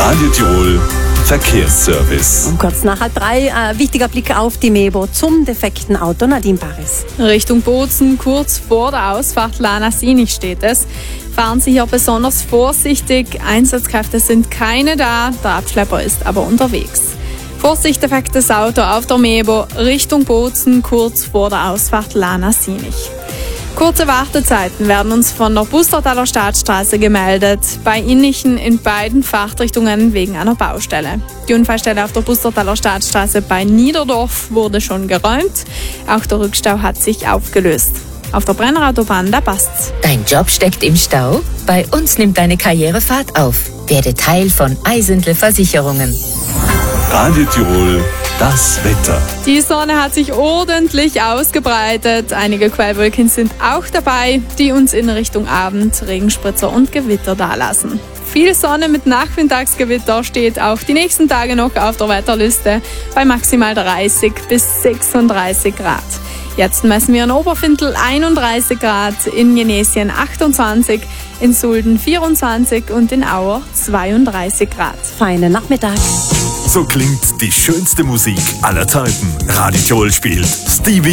Radio Tirol Verkehrsservice. Um kurz nach 2:30, wichtiger Blick auf die Mebo zum defekten Auto. Nadine Paris. Richtung Bozen, kurz vor der Ausfahrt Lana-Sinich steht es. Fahren Sie hier besonders vorsichtig. Einsatzkräfte sind keine da, der Abschlepper ist aber unterwegs. Vorsicht, defektes Auto auf der Mebo Richtung Bozen, kurz vor der Ausfahrt Lana-Sinich. Kurze Wartezeiten werden uns von der Bustertaler Staatsstraße gemeldet. Bei Innichen in beiden Fahrtrichtungen wegen einer Baustelle. Die Unfallstelle auf der Bustertaler Staatsstraße bei Niederdorf wurde schon geräumt. Auch der Rückstau hat sich aufgelöst. Auf der Brennerautobahn, da passt's. Dein Job steckt im Stau? Bei uns nimmt deine Karriere Fahrt auf. Werde Teil von Eisentle Versicherungen. Radio Tirol, das Wetter. Die Sonne hat sich ordentlich ausgebreitet. Einige Quellwolken sind auch dabei, die uns in Richtung Abend Regenspritzer und Gewitter dalassen. Viel Sonne mit Nachmittagsgewitter steht auch die nächsten Tage noch auf der Wetterliste bei maximal 30 bis 36 Grad. Jetzt messen wir in Oberfintel 31 Grad, in Jenesien 28, in Sulden 24 und in Auer 32 Grad. Feinen Nachmittag. So klingt die schönste Musik aller Zeiten. Radio Tirol spielt Stevie